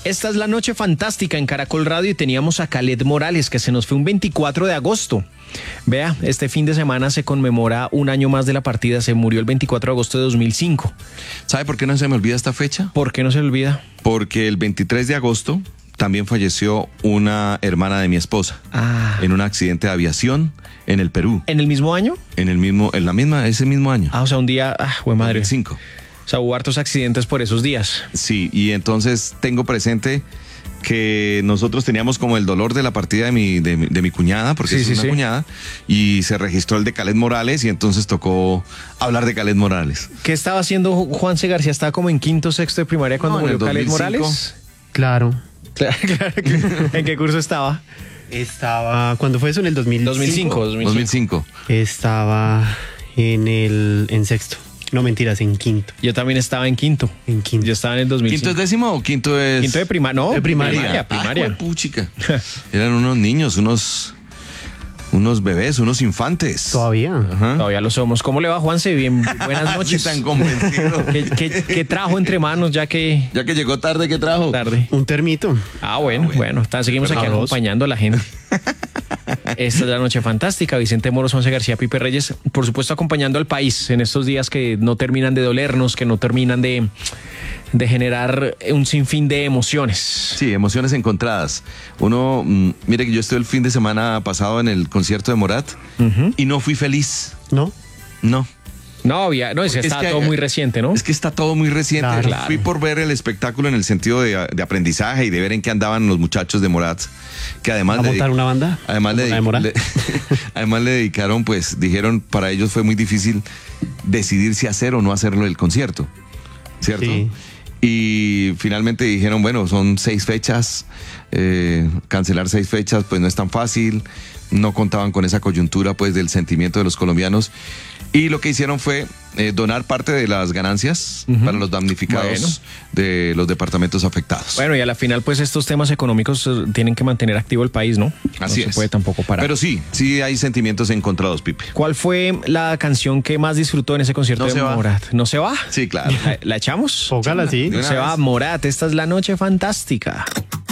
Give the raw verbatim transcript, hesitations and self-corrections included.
Esta es la noche fantástica en Caracol Radio y teníamos a Khaled Morales, que se nos fue un veinticuatro de agosto. Vea, este fin de semana se conmemora un año más de la partida. Se murió el veinticuatro de agosto de dos mil cinco. ¿Sabe por qué no se me olvida esta fecha? ¿Por qué no se le olvida? Porque el veintitrés de agosto también falleció una hermana de mi esposa Ah. en un accidente de aviación en el Perú. ¿En el mismo año? En el mismo, en la misma, ese mismo año. Ah, o sea, un día, ah, güey madre. dos mil cinco. O sea, hubo hartos accidentes por esos días. Sí, y entonces tengo presente que nosotros teníamos como el dolor de la partida de mi, de, mi- de mi cuñada, porque Sí, es sí, una sí. cuñada, y se registró el de Khaled Morales, y entonces tocó hablar de Khaled Morales. ¿Qué estaba haciendo Juanse García? ¿Estaba como en quinto, sexto de primaria cuando No, en murió el Khaled dos mil cinco. Morales? Claro. Claro, claro. ¿En qué curso estaba? Estaba, ¿cuándo fue eso? En el dos mil cinco. dos mil cinco. dos mil cinco. Estaba en el, en sexto. No, mentiras, en quinto. Yo también estaba en quinto. En quinto. Yo estaba en el dos mil cinco. ¿Quinto es décimo o quinto es...? Quinto de primaria. No, De primaria. primaria. primaria. Ay, puchica. Eran unos niños, unos, unos bebés, unos infantes. Todavía. Ajá. Todavía lo somos. ¿Cómo le va, Juanse? Bien, buenas Sí, noches. tan convencido. ¿Qué, qué, qué trajo entre manos ya que Ya que llegó tarde, ¿qué trajo? tarde? Un termito. Ah, bueno, bueno. está- seguimos aquí Arroz. acompañando a la gente. Esta es la noche fantástica. Vicente Moros, Juanse García, Pipe Reyes, por supuesto acompañando al país en estos días que no terminan de dolernos, que no terminan de, de generar un sinfín de emociones. Sí, emociones encontradas. Uno, mm, mire que yo estuve el fin de semana pasado en el concierto de Morat y no fui feliz. ¿No? No. No, había, no, es, Es está que- todo muy reciente, ¿no? Es que está todo muy reciente. Claro. Claro. Fui por ver el espectáculo en el sentido de, de aprendizaje y de ver en qué andaban los muchachos de Morat, que además ¿Va a le montar di- una banda? Además le, ¿Como la de Morat? le- además le dedicaron, pues dijeron, para ellos fue muy difícil decidir si hacer o no hacerlo el concierto, ¿cierto? Sí. Y finalmente dijeron, bueno, son seis fechas, eh, cancelar seis fechas pues no es tan fácil, no contaban con esa coyuntura pues del sentimiento de los colombianos y lo que hicieron fue eh, donar parte de las ganancias Ujú. para los damnificados Bueno. de los departamentos afectados. Bueno, y a la final, pues estos temas económicos eh, tienen que mantener activo el país, ¿no? Así no se es. puede tampoco parar. Pero sí, sí hay sentimientos encontrados, Pipe. ¿Cuál fue la canción que más disfrutó en ese concierto No de se va. Morat? ¿No se va? Sí, claro. ¿La, la echamos? Póngala así. De No una se vez. va, Morat. Esta es la noche fantástica.